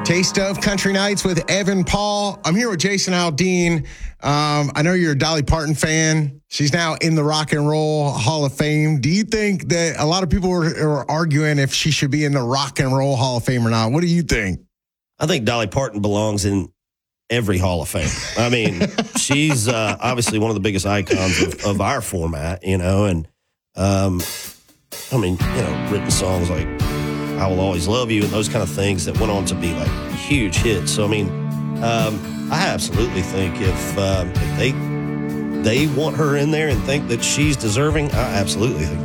Taste of Country Nights with Evan Paul. I'm here with Jason Aldean. I know you're a Dolly Parton fan. She's now in the Rock and Roll Hall of Fame. Do you think that a lot of people are arguing if she should be in the Rock and Roll Hall of Fame or not? What do you think? I think Dolly Parton belongs in every Hall of Fame. I mean, she's obviously one of the biggest icons of our format, and I mean, written songs like I Will Always Love You and those kind of things that went on to be like huge hits. So, I mean, I absolutely think if they want her in there and think that she's deserving, I absolutely think